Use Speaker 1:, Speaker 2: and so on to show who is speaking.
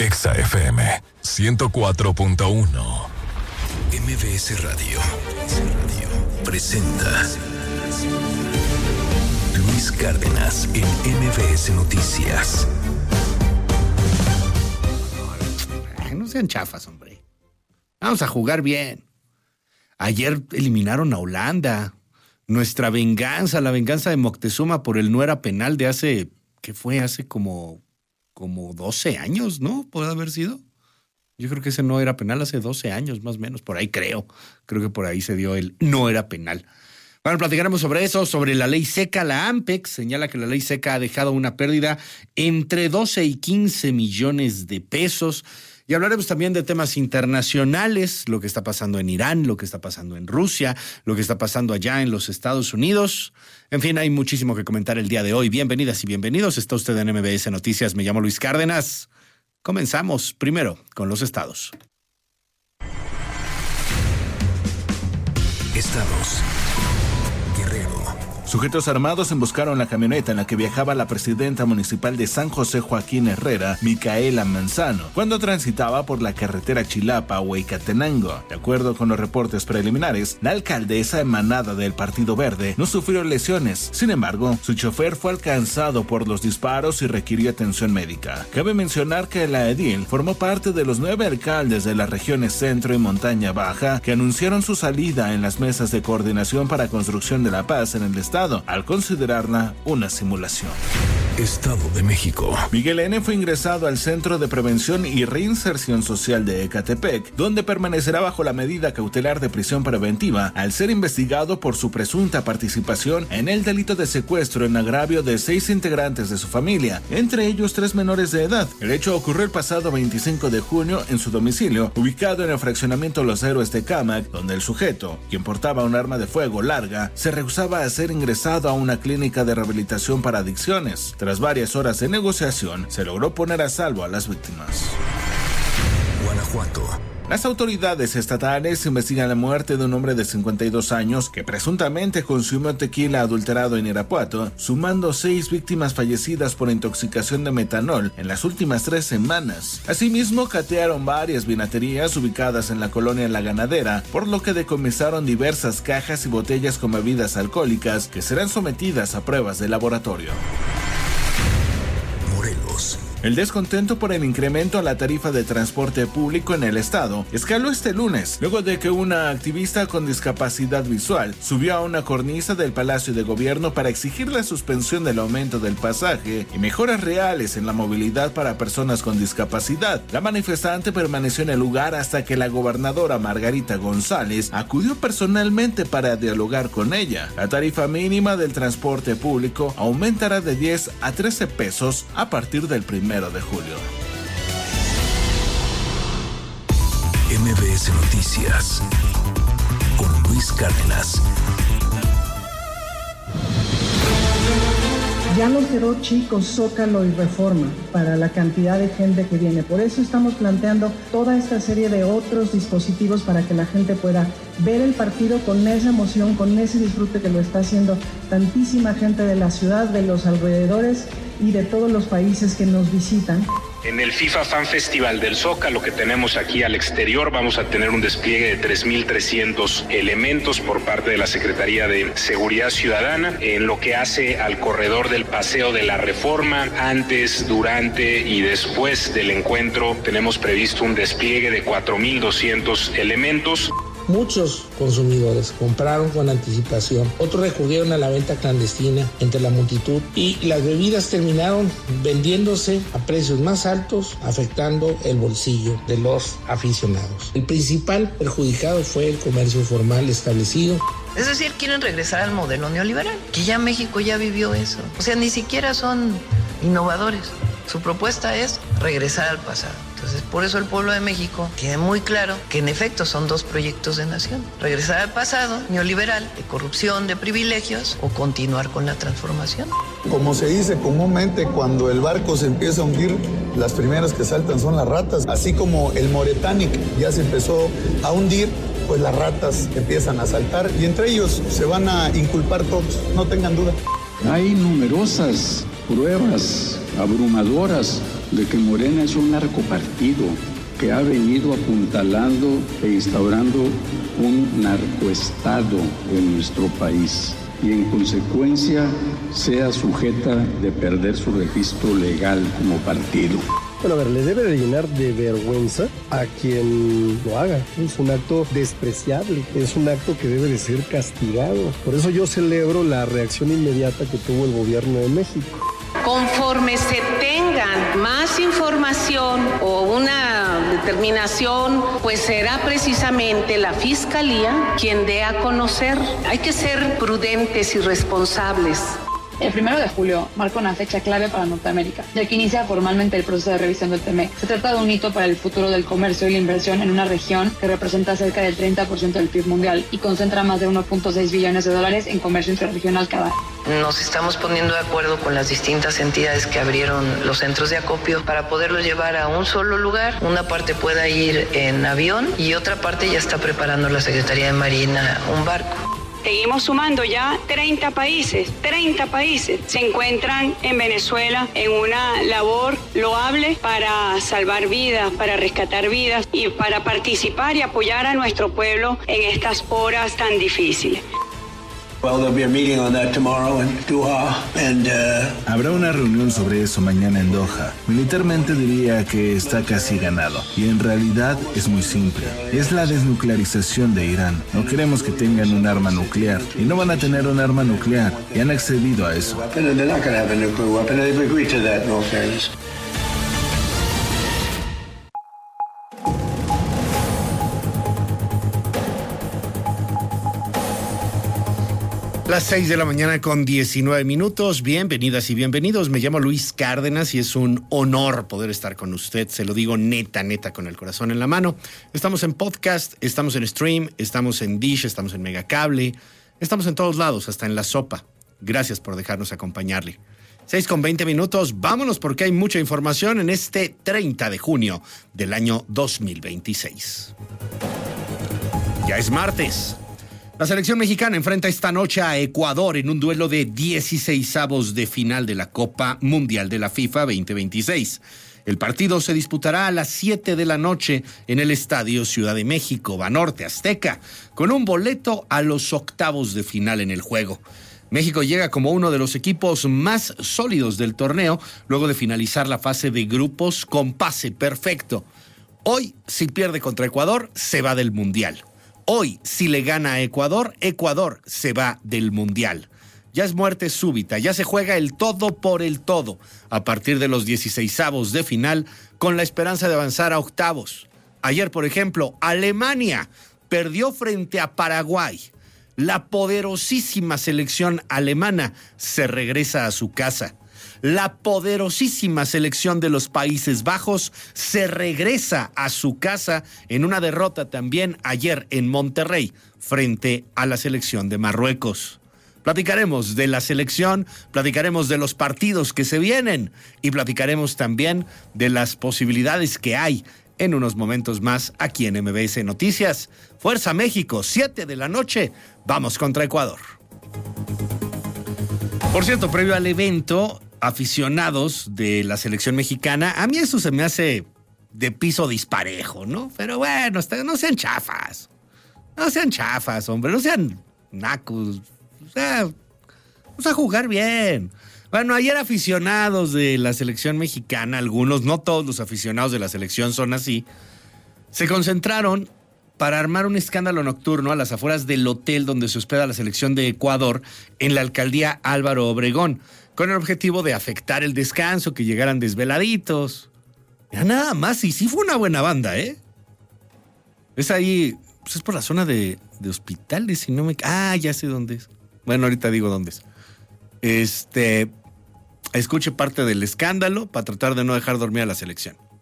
Speaker 1: Exa FM 104.1.
Speaker 2: MBS Radio presenta Luis Cárdenas en MBS Noticias.
Speaker 3: No sean chafas, hombre. Vamos a jugar bien. Ayer eliminaron a Holanda. Nuestra venganza, la venganza de Moctezuma por el no era penal de hace, ¿qué fue? Hace como 12 años, ¿no? ¿Puede haber sido? Yo creo que ese no era penal hace 12 años, más o menos, por ahí creo. Creo que por ahí se dio el no era penal. Bueno, platicaremos sobre eso, sobre la ley seca. La AMPEC señala que la ley seca ha dejado una pérdida entre 12 y 15 millones de pesos. Y hablaremos también de temas internacionales, lo que está pasando en Irán, lo que está pasando en Rusia, lo que está pasando allá en los Estados Unidos. En fin, hay muchísimo que comentar el día de hoy. Bienvenidas y bienvenidos. Está usted en MBS Noticias. Me llamo Luis Cárdenas. Comenzamos primero con los estados.
Speaker 2: Estados. Guerrero.
Speaker 4: Sujetos armados emboscaron la camioneta en la que viajaba la presidenta municipal de San José Joaquín Herrera, Micaela Manzano, cuando transitaba por la carretera Chilapa-Huecatenango. De acuerdo con los reportes preliminares, la alcaldesa emanada del Partido Verde no sufrió lesiones. Sin embargo, su chofer fue alcanzado por los disparos y requirió atención médica. Cabe mencionar que la edil formó parte de los 9 alcaldes de las regiones Centro y Montaña Baja que anunciaron su salida en las mesas de coordinación para construcción de la paz en el estado, al considerarla una simulación.
Speaker 2: Estado de México.
Speaker 4: Miguel N. fue ingresado al Centro de Prevención y Reinserción Social de Ecatepec, donde permanecerá bajo la medida cautelar de prisión preventiva al ser investigado por su presunta participación en el delito de secuestro en agravio de 6 integrantes de su familia, entre ellos 3 menores de edad. El hecho ocurrió el pasado 25 de junio en su domicilio, ubicado en el fraccionamiento Los Héroes de Cámac, donde el sujeto, quien portaba un arma de fuego larga, se rehusaba a ser ingresado a una clínica de rehabilitación para adicciones. Tras varias horas de negociación, se logró poner a salvo a las víctimas.
Speaker 2: Guanajuato.
Speaker 4: Las autoridades estatales investigan la muerte de un hombre de 52 años que presuntamente consumió tequila adulterado en Irapuato, sumando 6 víctimas fallecidas por intoxicación de metanol en las últimas 3 semanas. Asimismo, catearon varias vinaterías ubicadas en la colonia La Ganadera, por lo que decomisaron diversas cajas y botellas con bebidas alcohólicas que serán sometidas a pruebas de laboratorio.
Speaker 2: Morelos.
Speaker 4: El descontento por el incremento a la tarifa de transporte público en el estado escaló este lunes, luego de que una activista con discapacidad visual subió a una cornisa del Palacio de Gobierno para exigir la suspensión del aumento del pasaje y mejoras reales en la movilidad para personas con discapacidad. La manifestante permaneció en el lugar hasta que la gobernadora Margarita González acudió personalmente para dialogar con ella. La tarifa mínima del transporte público aumentará de 10 a 13 pesos a partir del 1 de julio.
Speaker 2: MBS Noticias con Luis Cárdenas.
Speaker 5: Ya no quedó chico, Zócalo y Reforma para la cantidad de gente que viene. Por eso estamos planteando toda esta serie de otros dispositivos para que la gente pueda ver el partido con esa emoción, con ese disfrute que lo está haciendo tantísima gente de la ciudad, de los alrededores y de todos los países que nos visitan.
Speaker 6: En el FIFA Fan Festival del Zócalo que tenemos aquí al exterior vamos a tener un despliegue de 3,300 elementos por parte de la Secretaría de Seguridad Ciudadana. En lo que hace al corredor del Paseo de la Reforma, antes, durante y después del encuentro tenemos previsto un despliegue de 4,200 elementos.
Speaker 7: Muchos consumidores compraron con anticipación, otros recurrieron a la venta clandestina entre la multitud y las bebidas terminaron vendiéndose a precios más altos, afectando el bolsillo de los aficionados. El principal perjudicado fue el comercio formal establecido.
Speaker 8: Es decir, quieren regresar al modelo neoliberal, que ya México ya vivió eso. O sea, ni siquiera son innovadores. Su propuesta es regresar al pasado. Entonces, por eso el pueblo de México tiene muy claro que en efecto son 2 proyectos de nación. Regresar al pasado neoliberal, de corrupción, de privilegios, o continuar con la transformación.
Speaker 9: Como se dice comúnmente, cuando el barco se empieza a hundir, las primeras que saltan son las ratas. Así como el Moretanic ya se empezó a hundir, pues las ratas empiezan a saltar y entre ellos se van a inculpar todos, no tengan duda.
Speaker 10: Hay numerosas pruebas abrumadoras de que Morena es un narcopartido que ha venido apuntalando e instaurando un narcoestado en nuestro país y en consecuencia sea sujeta de perder su registro legal como partido.
Speaker 11: Bueno, a ver, le debe de llenar de vergüenza a quien lo haga. Es un acto despreciable, es un acto que debe de ser castigado. Por eso yo celebro la reacción inmediata que tuvo el gobierno de México.
Speaker 12: Conforme se tengan más información o una determinación, pues será precisamente la Fiscalía quien dé a conocer. Hay que ser prudentes y responsables.
Speaker 13: El 1 de julio marca una fecha clave para Norteamérica, ya que inicia formalmente el proceso de revisión del TEMEC. Se trata de un hito para el futuro del comercio y la inversión en una región que representa cerca del 30% del PIB mundial y concentra más de 1.6 billones de dólares en comercio interregional cada año.
Speaker 8: Nos estamos poniendo de acuerdo con las distintas entidades que abrieron los centros de acopio para poderlos llevar a un solo lugar. Una parte pueda ir en avión y otra parte ya está preparando la Secretaría de Marina un barco.
Speaker 14: Seguimos sumando ya 30 países se encuentran en Venezuela en una labor loable para salvar vidas, para rescatar vidas y para participar y apoyar a nuestro pueblo en estas horas tan difíciles.
Speaker 4: Habrá una reunión sobre eso mañana en Doha. Militarmente diría que está casi ganado. Y en realidad es muy simple. Es la desnuclearización de Irán. No queremos que tengan un arma nuclear. Y no van a tener un arma nuclear. Y han accedido a eso.
Speaker 3: Las 6 de la mañana con 19 minutos. Bienvenidas y bienvenidos. Me llamo Luis Cárdenas y es un honor poder estar con usted. Se lo digo neta, con el corazón en la mano. Estamos en podcast, estamos en stream, estamos en Dish, estamos en Megacable. Estamos en todos lados, hasta en la sopa. Gracias por dejarnos acompañarle. 6 con 20 minutos. Vámonos porque hay mucha información en este 30 de junio del año 2026. Ya es martes. La selección mexicana enfrenta esta noche a Ecuador en un duelo de 16avos de final de la Copa Mundial de la FIFA 2026. El partido se disputará a las 7 de la noche en el Estadio Ciudad de México, Banorte Azteca, con un boleto a los octavos de final en el juego. México llega como uno de los equipos más sólidos del torneo, luego de finalizar la fase de grupos con pase perfecto. Hoy, si pierde contra Ecuador, se va del Mundial. Hoy, si le gana a Ecuador, Ecuador se va del Mundial. Ya es muerte súbita, ya se juega el todo por el todo a partir de los 16avos de final con la esperanza de avanzar a octavos. Ayer, por ejemplo, Alemania perdió frente a Paraguay. La poderosísima selección alemana se regresa a su casa. La poderosísima selección de los Países Bajos se regresa a su casa en una derrota también ayer en Monterrey frente a la selección de Marruecos. Platicaremos de la selección, platicaremos de los partidos que se vienen y platicaremos también de las posibilidades que hay en unos momentos más aquí en MBS Noticias. Fuerza México, 7 de la noche, vamos contra Ecuador. Por cierto, previo al evento, aficionados de la selección mexicana, a mí eso se me hace de piso disparejo, ¿no? Pero bueno, no sean chafas. No sean chafas, hombre, no sean nacos. O sea, vamos a jugar bien. Bueno, ayer aficionados de la selección mexicana, algunos, no todos los aficionados de la selección son así, se concentraron para armar un escándalo nocturno a las afueras del hotel donde se hospeda la selección de Ecuador en la alcaldía Álvaro Obregón, con el objetivo de afectar el descanso, que llegaran desveladitos. Ya nada más, y sí fue una buena banda, ¿eh? Es ahí, pues es por la zona de hospitales, si no me... Ah, ya sé dónde es. Bueno, ahorita digo dónde es. Escuche parte del escándalo para tratar de no dejar dormir a la selección.